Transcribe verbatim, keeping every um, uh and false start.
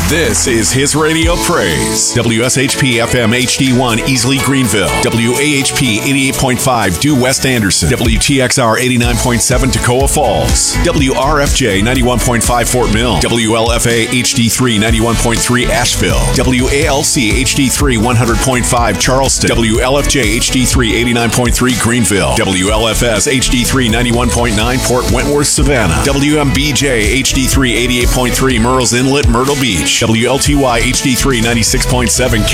This is his radio praise. W S H P F M H D one Easley Greenville. W A H P eighty-eight point five Due West Anderson. W T X R eighty-nine point seven Toccoa Falls. W R F J ninety-one point five Fort Mill. W L F A H D three ninety-one point three Asheville. W A L C H D three one hundred point five Charleston. W L F J H D three eighty-nine point three Greenville. W L F S H D three ninety-one point nine Port Wentworth Savannah. W M B J H D three eighty-eight point three Murrells Inlet Myrtle Beach. W L T Y H D three ninety-six point seven